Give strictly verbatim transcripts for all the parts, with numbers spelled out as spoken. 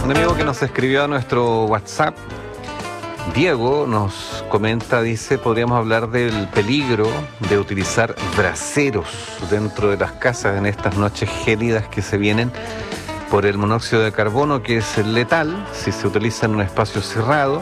Un amigo que nos escribió a nuestro WhatsApp, Diego, nos comenta, dice, podríamos hablar del peligro de utilizar braseros dentro de las casas en estas noches gélidas que se vienen por el monóxido de carbono, que es letal si se utiliza en un espacio cerrado.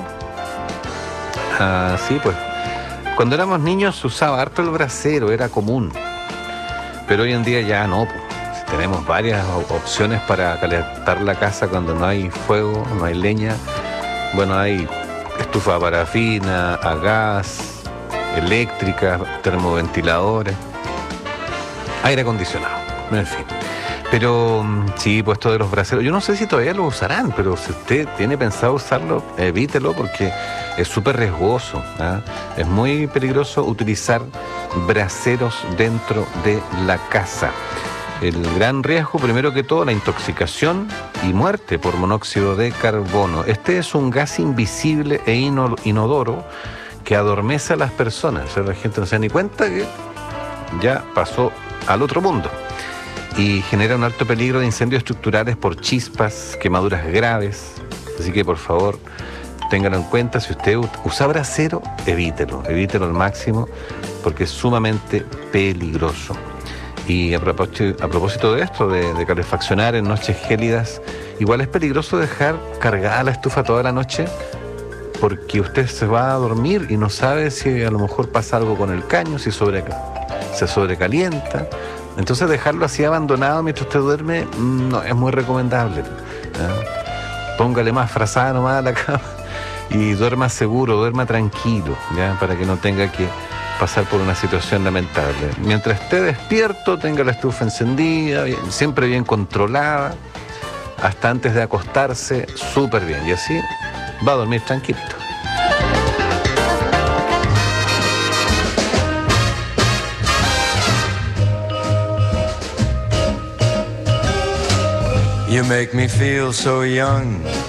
Ah, sí, pues, cuando éramos niños se usaba harto el brasero, era común, pero hoy en día ya no, pues. Tenemos varias opciones para calentar la casa cuando no hay fuego, no hay leña. Bueno, hay estufa a parafina, a gas, eléctrica, termoventiladores, aire acondicionado, en fin. Pero sí, pues esto de los braseros, yo no sé si todavía lo usarán, pero si usted tiene pensado usarlo, evítelo porque es súper riesgoso, ¿eh? Es muy peligroso utilizar braseros dentro de la casa. El gran riesgo, primero que todo, la intoxicación y muerte por monóxido de carbono. Este es un gas invisible e inodoro que adormece a las personas. O sea, la gente no se da ni cuenta que ya pasó al otro mundo. Y genera un alto peligro de incendios estructurales por chispas, quemaduras graves. Así que, por favor, ténganlo en cuenta. Si usted usa brasero, evítelo. Evítelo al máximo porque es sumamente peligroso. Y a propósito, a propósito de esto, de, de calefaccionar en noches gélidas, igual es peligroso dejar cargada la estufa toda la noche porque usted se va a dormir y no sabe si a lo mejor pasa algo con el caño, si sobre, se sobrecalienta. Entonces dejarlo así abandonado mientras usted duerme no es muy recomendable, ¿ya? Póngale más frazada nomás a la cama y duerma seguro, duerma tranquilo, ¿ya? Para que no tenga que pasar por una situación lamentable. Mientras esté despierto, tenga la estufa encendida, bien, siempre bien controlada, hasta antes de acostarse, súper bien. Y así va a dormir tranquilito. You make me feel so young.